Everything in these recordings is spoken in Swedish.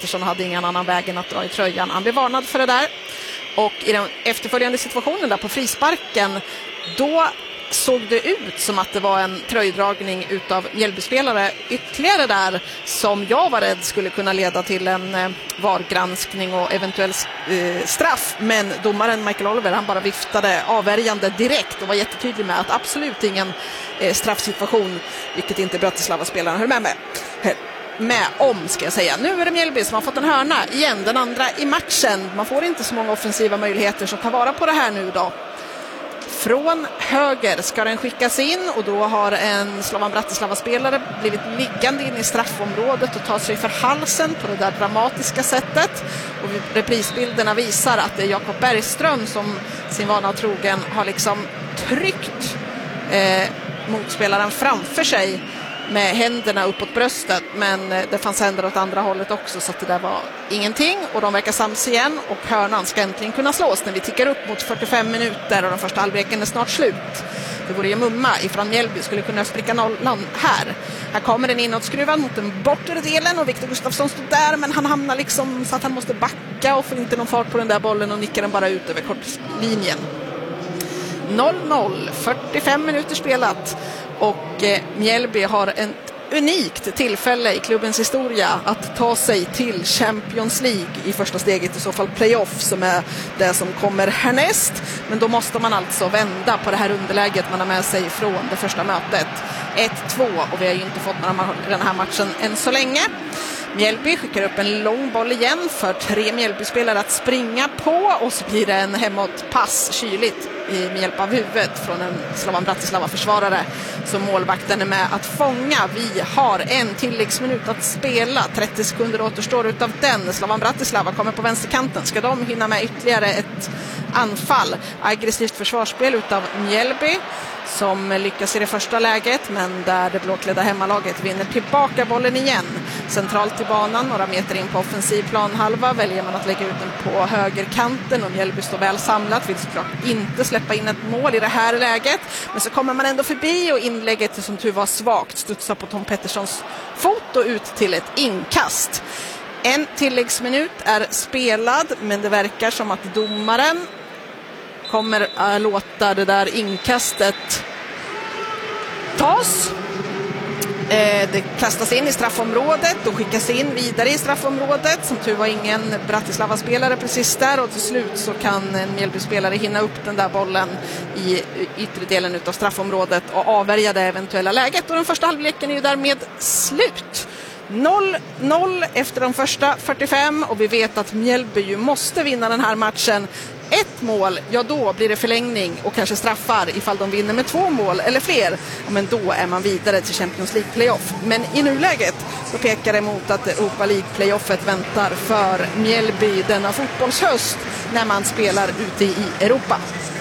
Pettersson hade ingen annan väg än att dra i tröjan. Han blev varnad för det där. Och i den efterföljande situationen där på frisparken, då såg det ut som att det var en tröjdragning utav Mjällbyspelare ytterligare där, som jag var rädd skulle kunna leda till en VAR-granskning och eventuell straff. Men domaren Michael Oliver, han bara viftade avvärjande direkt och var jättetydlig med att absolut ingen straffsituation, vilket inte Bratislava-spelarna höll med om, ska jag säga. Nu är det Mjällby som har fått en hörna igen, den andra i matchen. Man får inte så många offensiva möjligheter som tar vara på det här nu då. Från höger ska den skickas in och då har en Slovan Bratislava-spelare blivit liggande in i straffområdet och tar sig för halsen på det där dramatiska sättet. Och reprisbilderna visar att det är Jakob Bergström som sin vana trogen har liksom tryckt motspelaren framför sig med händerna uppåt bröstet, men det fanns händer åt andra hållet också, så att det där var ingenting. Och de verkar sams igen och hörnan ska äntligen kunna slås när vi tickar upp mot 45 minuter och den första halvleken är snart slut. Det vore ju mumma ifrån Mjällby skulle kunna spricka nollan här. Här kommer den inåtskruvad mot den bortre delen och Viktor Gustafsson står där, men han hamnar liksom så att han måste backa och får inte någon fart på den där bollen och nickar den bara ut över kortlinjen. 0-0, 45 minuter spelat. Och Mjällby har ett unikt tillfälle i klubbens historia att ta sig till Champions League i första steget, i så fall playoff som är det som kommer härnäst. Men då måste man alltså vända på det här underläget man har med sig från det första mötet. 1-2, och vi har ju inte fått den här matchen än så länge. Mjällby skickar upp en lång boll igen för 3 Mjällby-spelare att springa på, och så blir det en hemåtpass kyligt med hjälp av huvudet från en Slovan Bratislava-försvarare som målvakten är med att fånga. Vi har en tilläggsminut att spela, 30 sekunder återstår utav den. Slovan Bratislava kommer på vänsterkanten. Ska de hinna med ytterligare ett anfall? Aggressivt försvarsspel utav Mjällby som lyckas i det första läget, men där det blåklädda hemmalaget vinner tillbaka bollen igen. Centralt i banan, några meter in på offensiv planhalva, väljer man att lägga ut den på högerkanten och Mjällby står väl samlat, vill såklart inte släppa in ett mål i det här läget, men så kommer man ändå förbi och inlägget som tur var svagt studsar på Tom Petterssons fot och ut till ett inkast. En tilläggsminut är spelad, men det verkar som att domaren kommer att låta det där inkastet tas. Det kastas in i straffområdet och skickas in vidare i straffområdet. Som tur var ingen Bratislava-spelare precis där, och till slut så kan en Mjällby-spelare hinna upp den där bollen i yttre delen utav straffområdet och avvärja det eventuella läget. Och den första halvleken är ju därmed slut. 0-0 efter de första 45, och vi vet att Mjällby ju måste vinna den här matchen. Ett mål, ja då blir det förlängning och kanske straffar ifall de vinner med 2 mål eller fler. Men då är man vidare till Champions League playoff. Men i nuläget så pekar det mot att Europa League playoffet väntar för Mjällby denna fotbollshöst när man spelar ute i Europa.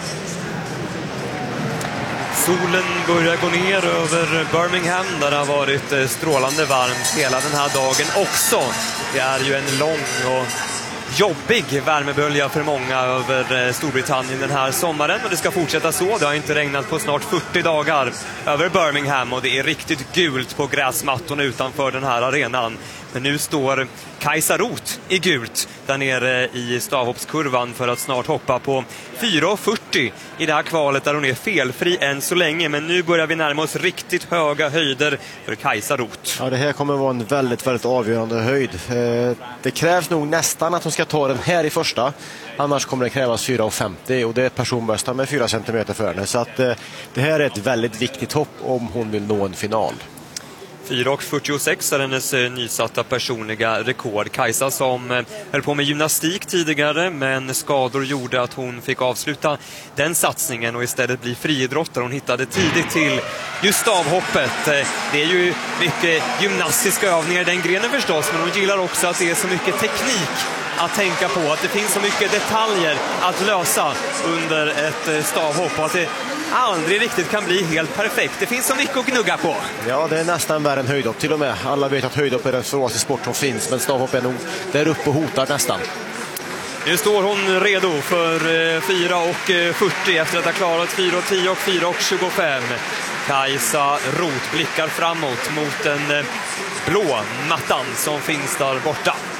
Solen börjar gå ner över Birmingham där det har varit strålande varmt hela den här dagen också. Det är ju en lång och jobbig värmebölja för många över Storbritannien den här sommaren, och det ska fortsätta så. Det har inte regnat på snart 40 dagar över Birmingham och det är riktigt gult på gräsmattorna utanför den här arenan. Men nu står Kajsa Roth i gult där nere i stavhoppskurvan för att snart hoppa på 4,40 i det här kvalet där hon är felfri än så länge. Men nu börjar vi närma oss riktigt höga höjder för Kajsa Roth. Ja, det här kommer vara en väldigt, väldigt avgörande höjd. Det krävs nog nästan att hon ska ta den här i första. Annars kommer det krävas 4,50 och det är ett personbästa med 4 cm för henne. Så att det här är ett väldigt viktigt hopp om hon vill nå en final. 4,46 är hennes nysatta personliga rekord. Kajsa som höll på med gymnastik tidigare, men skador gjorde att hon fick avsluta den satsningen och istället bli friidrottare. Hon hittade tidigt till just stavhoppet. Det är ju mycket gymnastiska övningar i den grenen förstås, men hon gillar också att det är så mycket teknik att tänka på, att det finns så mycket detaljer att lösa under ett stavhopp och att det aldrig riktigt kan bli helt perfekt. Det finns så mycket att gnugga på. Ja, det är nästan värre än höjdhopp till och med. Alla vet att höjdhopp är den svåraste sport som finns, men stavhopp är nog där uppe och hotar nästan. Nu står hon redo för 4,40 efter att ha klarat 4,10 och 4,25. Kajsa Roth blickar framåt mot den blå mattan som finns där borta.